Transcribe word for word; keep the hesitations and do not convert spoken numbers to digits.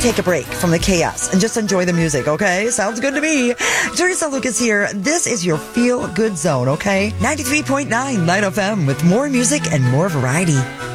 take a break from the chaos and just enjoy the music, okay? Sounds good to me. Teresa Lucas here. This is your Feel Good Zone, okay? ninety-three point nine Light F M with more music and more variety.